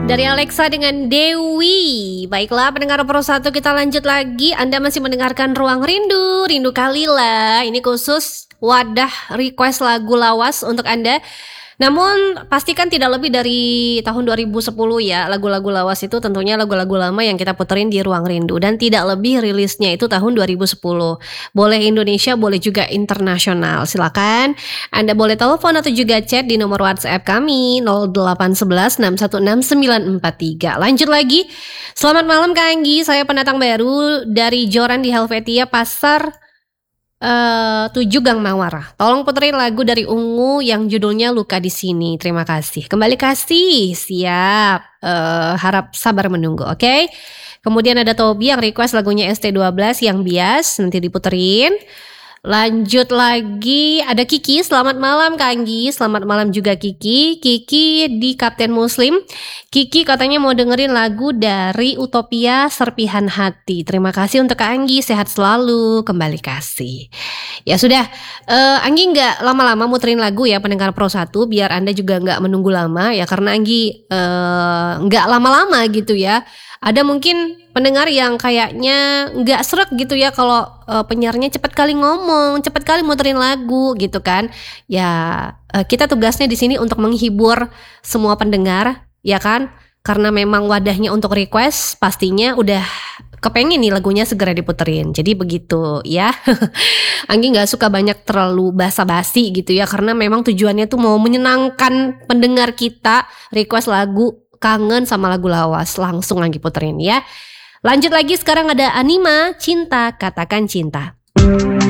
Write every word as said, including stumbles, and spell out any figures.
Dari Alexa dengan Dewi. Baiklah pendengar Pro satu, kita lanjut lagi. Anda masih mendengarkan Ruang Rindu, Rindu Kalila. Ini khusus wadah request lagu lawas untuk Anda. Namun pastikan tidak lebih dari tahun dua ribu sepuluh ya. Lagu-lagu lawas itu tentunya lagu-lagu lama yang kita puterin di Ruang Rindu. Dan tidak lebih rilisnya itu tahun dua ribu sepuluh. Boleh Indonesia, boleh juga internasional. Silakan Anda boleh telepon atau juga chat di nomor WhatsApp kami nol delapan satu satu enam satu enam sembilan empat tiga. Lanjut lagi. Selamat malam Kak Anggi, saya pendatang baru dari Joran di Helvetia, Pasar Uh, tujuh Gang Mawar. Tolong puterin lagu dari Ungu yang judulnya Luka di Sini. Terima kasih. Kembali kasih. Siap. Uh, harap sabar menunggu. Oke. Okay? Kemudian ada Tobi yang request lagunya S T dua belas yang bias. Nanti diputerin. Lanjut lagi ada Kiki. Selamat malam Kak Anggi. Selamat malam juga Kiki. Kiki di Kapten Muslim. Kiki katanya mau dengerin lagu dari Utopia Serpihan Hati. Terima kasih untuk Kak Anggi. Sehat selalu. Kembali kasih. Ya sudah, uh, Anggi gak lama-lama muterin lagu ya pendengar Pro satu, biar Anda juga gak menunggu lama ya, karena Anggi uh, gak lama-lama gitu ya. Ada mungkin pendengar yang kayaknya nggak srek gitu ya kalau uh, penyiarnya cepat kali ngomong, cepat kali muterin lagu gitu kan. Ya uh, kita tugasnya di sini untuk menghibur semua pendengar ya kan. Karena memang wadahnya untuk request, pastinya udah kepengen nih lagunya segera diputerin. Jadi begitu ya. Anggi nggak suka banyak terlalu basa-basi gitu ya, karena memang tujuannya tuh mau menyenangkan pendengar kita. Request lagu kangen sama lagu lawas, langsung lagi puterin ya. Lanjut lagi, sekarang ada Anima, Cinta Katakan Cinta.